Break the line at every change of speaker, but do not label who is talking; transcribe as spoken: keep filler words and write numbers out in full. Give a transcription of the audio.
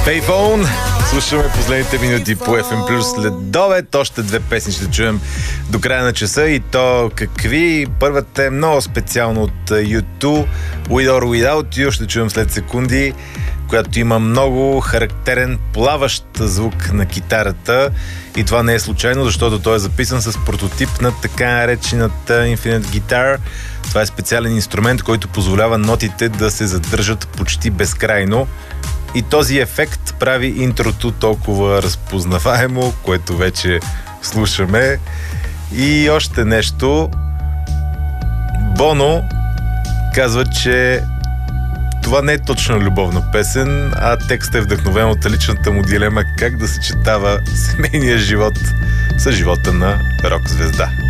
Payphone. Слушаме последните минути по Еф Ем Плюс след обед. Още две песни ще чуем до края на часа. И то какви? Първата е много специално от Ю ту, With or Without You. Ще чуем след секунди, която има много характерен плаващ звук на китарата. И това не е случайно, защото той е записан с прототип на така наречената Infinite Guitar. Това е специален инструмент, който позволява нотите да се задържат почти безкрайно. И този ефект прави интрото толкова разпознаваемо, което вече слушаме. И още нещо. Боно казва, че това не е точно любовна песен, а текстът е вдъхновен от личната му дилема как да съчетава семейния живот с живота на рок-звезда.